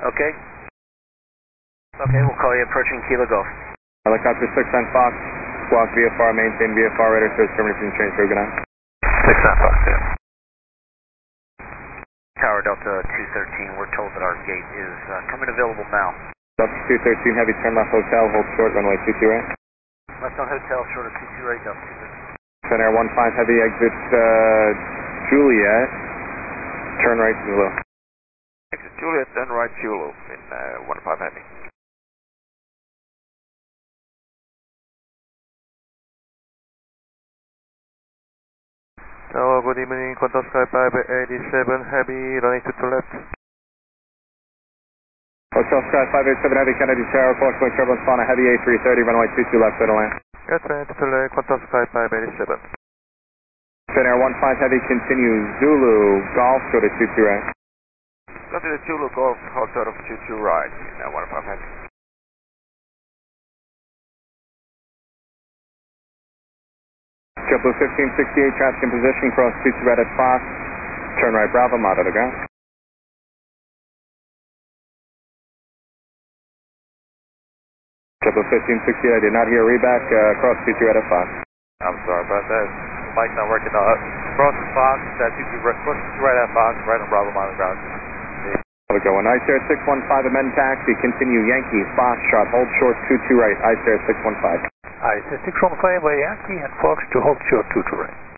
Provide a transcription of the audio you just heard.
Okay. Okay, we'll call you approaching Kilo Golf. Helicopter 6 on Fox, squawk VFR, maintain VFR radar service termination change for good night. 6 on Fox, yeah. Tower Delta 213, we're told that our gate is coming available now. Delta 213, heavy turn left hotel, hold short, runway 22 right. Left on hotel, short of 22 right, Delta 213. Center 15, heavy exit Juliet, turn right Zulu. Exit Juliet, turn right Zulu in 15 heavy. Tower, good evening, Qantas Sky 587 heavy, running to left. Hotel Sky 587 heavy, Kennedy Tower, approximately turbulence on a heavy A330, runway 22 left, center land. Yes, running to left, Qantas Sky 587. Center 15 heavy, continue Zulu, Golf, go to 22 right. Continue Zulu Golf, hold short of 22 right in 15 heavy. JetBlue 1568, traffic in position, cross 22 right at Fox, turn right Bravo, mount to the ground. JetBlue 1568, I did not hear reback, cross 22 right at Fox. I'm sorry about that. Mike's not working out. Cross Fox, 22 right at Fox, right on Bravo, mount to the ground. We'll go on Ice Air 615, amend taxi, continue Yankee, Foxtrot, hold short 22 right, Ice Air 615. Ice Air 615 by Yankee and Fox to hold short 22 right.